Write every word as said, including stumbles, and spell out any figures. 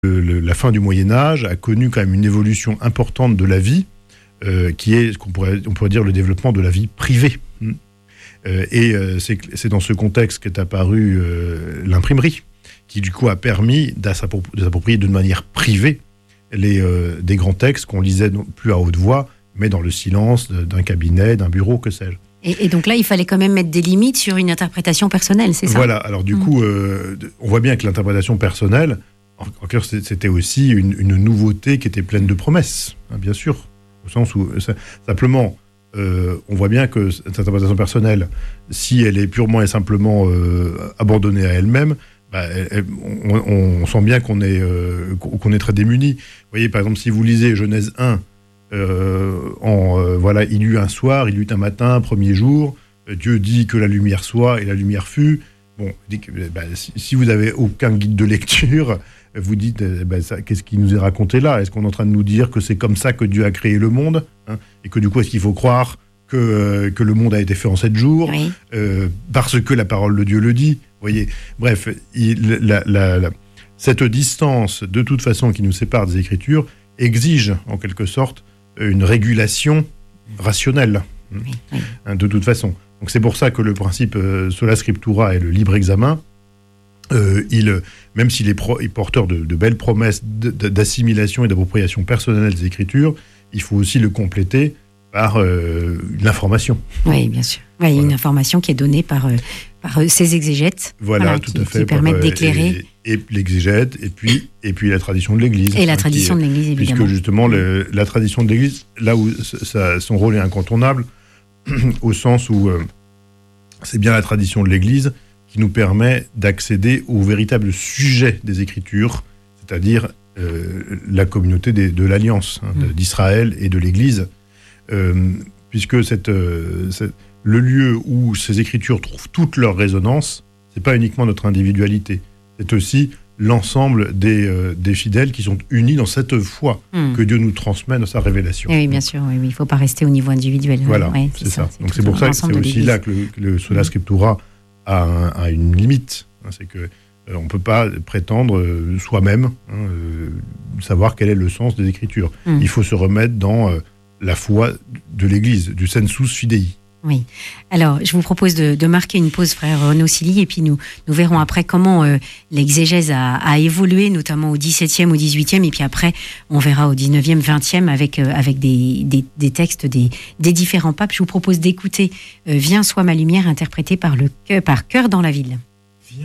le, la fin du Moyen-Âge a connu quand même une évolution importante de la vie, euh, qui est ce qu'on pourrait, on pourrait dire le développement de la vie privée. Euh, et euh, c'est, c'est dans ce contexte qu'est apparue euh, l'imprimerie, qui du coup a permis de s'approprier d'une manière privée les, euh, des grands textes qu'on lisait non plus à haute voix, mais dans le silence d'un cabinet, d'un bureau, que sais-je. Et, et donc là, il fallait quand même mettre des limites sur une interprétation personnelle, c'est ça ? Voilà, alors du mmh. coup, euh, on voit bien que l'interprétation personnelle, en, en cœur, c'était aussi une, une nouveauté qui était pleine de promesses, hein, bien sûr, au sens où, ça, simplement, euh, on voit bien que cette interprétation personnelle, si elle est purement et simplement euh, abandonnée à elle-même, bah, elle, on, on sent bien qu'on est, euh, qu'on est très démuni. Vous voyez, par exemple, si vous lisez Genèse un, euh, en, euh, voilà, il y eut un soir, il y eut un matin, premier jour, Dieu dit que la lumière soit et la lumière fut. Bon, bah, si, si vous n'avez aucun guide de lecture, vous dites, bah, ça, qu'est-ce qui nous est raconté là ? Est-ce qu'on est en train de nous dire que c'est comme ça que Dieu a créé le monde, hein, et que du coup, est-ce qu'il faut croire que, euh, que le monde a été fait en sept jours, oui. euh, parce que la parole de Dieu le dit ? Voyez, bref, il, la, la, la, cette distance, de toute façon, qui nous sépare des Écritures, exige, en quelque sorte, une régulation rationnelle, oui, oui. Hein, de toute façon. Donc c'est pour ça que le principe euh, sola scriptura et le libre examen, euh, il, même s'il est, pro, est porteur de, de belles promesses de, de, d'assimilation et d'appropriation personnelle des Écritures, il faut aussi le compléter par euh, l'information. Oui, bien sûr. Oui, voilà. Une information qui est donnée par, euh, par euh, ces exégètes, voilà, voilà, tout qui, à fait, qui permettent par, d'éclairer. Et, et l'exégète, et puis, et puis la tradition de l'Église. Et la tradition qui, de l'Église, évidemment. Puisque justement, le, la tradition de l'Église, là où ça, son rôle est incontournable, au sens où euh, c'est bien la tradition de l'Église qui nous permet d'accéder au véritable sujet des Écritures, c'est-à-dire euh, la communauté des, de l'Alliance, hein, mmh. d'Israël et de l'Église, euh, puisque cette, euh, cette, le lieu où ces Écritures trouvent toute leur résonance, c'est pas uniquement notre individualité, c'est aussi l'ensemble des, euh, des fidèles qui sont unis dans cette foi mmh. que Dieu nous transmet dans sa révélation. Et oui, bien sûr, oui, il ne faut pas rester au niveau individuel. Voilà, ouais, c'est, c'est ça. ça. C'est Donc c'est pour ça que c'est aussi là que le, que le sola scriptura a, un, a une limite. Hein, c'est que euh, on ne peut pas prétendre euh, soi-même hein, euh, savoir quel est le sens des Écritures. Mmh. Il faut se remettre dans euh, la foi de l'Église, du sensus fidei. Oui. Alors, je vous propose de, de marquer une pause, frère Renaud Silly, et puis nous, nous verrons après comment euh, l'exégèse a, a évolué, notamment au dix-septième, au dix-huitième, et puis après, on verra au dix-neuvième, vingtième, avec, euh, avec des, des, des textes des, des différents papes. Je vous propose d'écouter euh, « Viens, sois ma lumière » interprété par, le, par Chœur dans la ville.